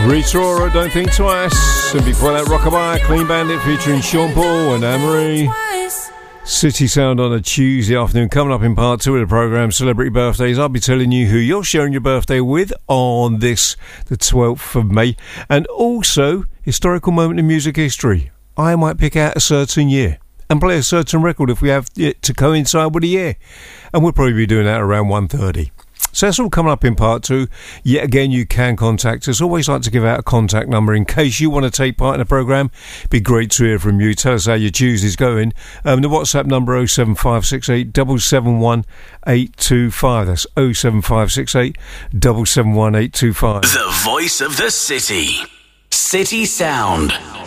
Rita Ora, Don't Think Twice. And before that, Rockabye, Clean Bandit featuring Sean Paul and Anne-Marie. City Sound on a Tuesday afternoon. Coming up in part 2 of the programme, Celebrity Birthdays. I'll be telling you who you're sharing your birthday with on this, the 12th of May. And also, historical moment in music history. I might pick out a certain year and play a certain record if we have it to coincide with the year. And we'll probably be doing that around 1:30. So that's all coming up in part 2. Yet again, you can contact us. Always like to give out a contact number in case you want to take part in the programme. Be great to hear from you. Tell us how your Tuesday's going. The WhatsApp number 07568 771 825. That's 07568 771 825. The voice of the city. City Sound.